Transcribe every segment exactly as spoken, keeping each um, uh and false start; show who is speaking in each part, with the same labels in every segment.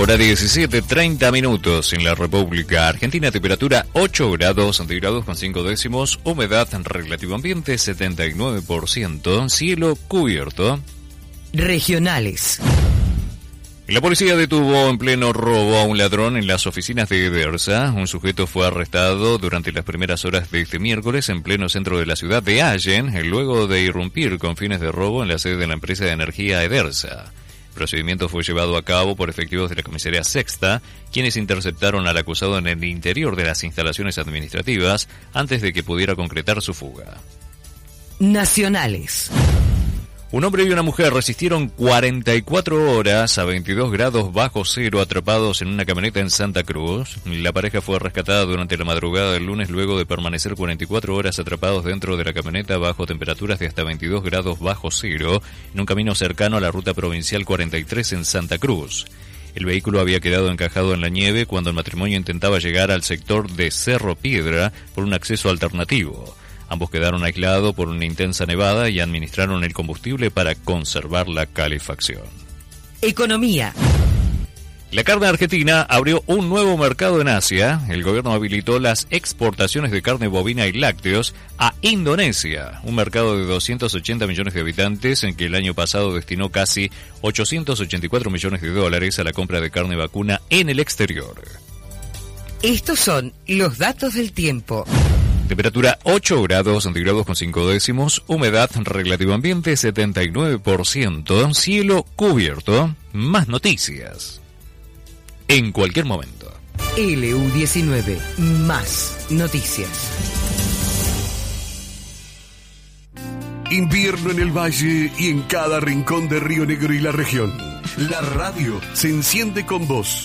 Speaker 1: Hora diecisiete, treinta minutos en la República Argentina, temperatura ocho grados centígrados con cinco décimos, humedad relativo ambiente setenta y nueve por ciento, cielo cubierto.
Speaker 2: Regionales.
Speaker 1: La policía detuvo en pleno robo a un ladrón en las oficinas de Edersa. Un sujeto fue arrestado durante las primeras horas de este miércoles en pleno centro de la ciudad de Allen, luego de irrumpir con fines de robo en la sede de la empresa de energía Edersa. El procedimiento fue llevado a cabo por efectivos de la comisaría Sexta, quienes interceptaron al acusado en el interior de las instalaciones administrativas antes de que pudiera concretar su fuga.
Speaker 2: Nacionales.
Speaker 1: Un hombre y una mujer resistieron cuarenta y cuatro horas a veintidós grados bajo cero atrapados en una camioneta en Santa Cruz. La pareja fue rescatada durante la madrugada del lunes luego de permanecer cuarenta y cuatro horas atrapados dentro de la camioneta bajo temperaturas de hasta veintidós grados bajo cero en un camino cercano a la ruta provincial cuarenta y tres en Santa Cruz. El vehículo había quedado encajado en la nieve cuando el matrimonio intentaba llegar al sector de Cerro Piedra por un acceso alternativo. Ambos quedaron aislados por una intensa nevada y administraron el combustible para conservar la calefacción.
Speaker 2: Economía.
Speaker 1: La carne argentina abrió un nuevo mercado en Asia. El gobierno habilitó las exportaciones de carne bovina y lácteos a Indonesia, un mercado de doscientos ochenta millones de habitantes en que el año pasado destinó casi ochocientos ochenta y cuatro millones de dólares a la compra de carne vacuna en el exterior.
Speaker 2: Estos son los datos del tiempo.
Speaker 1: Temperatura ocho grados centígrados con cinco décimos, humedad relativo ambiente setenta y nueve por ciento, cielo cubierto. Más noticias en cualquier momento.
Speaker 2: L U diecinueve, más noticias.
Speaker 3: Invierno en el valle y en cada rincón de Río Negro y la región. La radio se enciende con vos.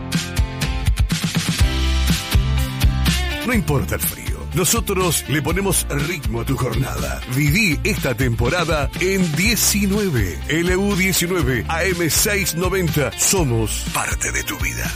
Speaker 3: No importa el frío. Nosotros le ponemos ritmo a tu jornada. Viví esta temporada en diecinueve. L U diecinueve, A M seiscientos noventa. Somos parte de tu vida.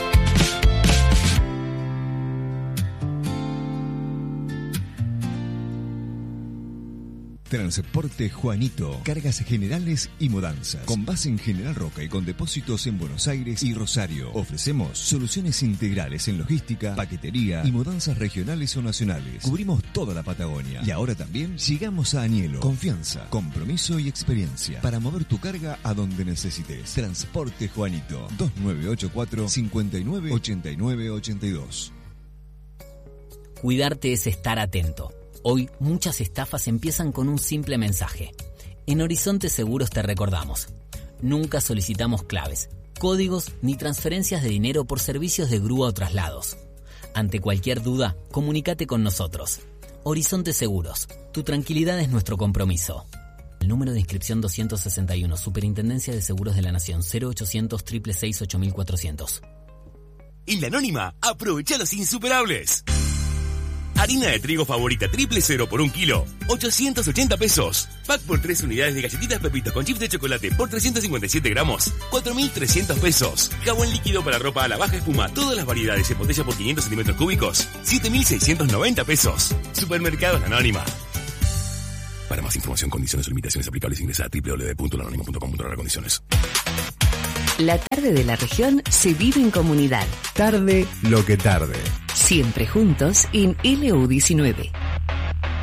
Speaker 4: Transporte Juanito, cargas generales y mudanzas. Con base en General Roca y con depósitos en Buenos Aires y Rosario. Ofrecemos soluciones integrales en logística, paquetería y mudanzas regionales o nacionales. Cubrimos toda la Patagonia. Y ahora también llegamos a Añelo. Confianza, compromiso y experiencia para mover tu carga a donde necesites. Transporte Juanito, dos nueve ocho cuatro, cinco nueve, ocho nueve ocho dos.
Speaker 5: Cuidarte es estar atento. Hoy muchas estafas empiezan con un simple mensaje. En Horizonte Seguros te recordamos. Nunca solicitamos claves, códigos ni transferencias de dinero por servicios de grúa o traslados. Ante cualquier duda, comunícate con nosotros. Horizonte Seguros. Tu tranquilidad es nuestro compromiso. El número de inscripción doscientos sesenta y uno, Superintendencia de Seguros de la Nación, cero ochocientos, seiscientos sesenta y seis, ocho mil cuatrocientos.
Speaker 6: En La Anónima, aprovecha los insuperables. Harina de trigo favorita triple cero por un kilo, ochocientos ochenta pesos. Pack por tres unidades de galletitas Pepito con chips de chocolate por trescientos cincuenta y siete gramos, cuatro mil trescientos pesos. Jabón líquido para ropa a la baja espuma, todas las variedades en botella por quinientos centímetros cúbicos, siete mil seiscientos noventa pesos. Supermercados La Anónima. Para más información, condiciones o limitaciones aplicables, ingresa a doble u doble u doble u punto la anónima punto com punto a r condiciones.
Speaker 7: La tarde de la región se vive en comunidad.
Speaker 8: Tarde lo que tarde.
Speaker 7: Siempre juntos en L U diecinueve.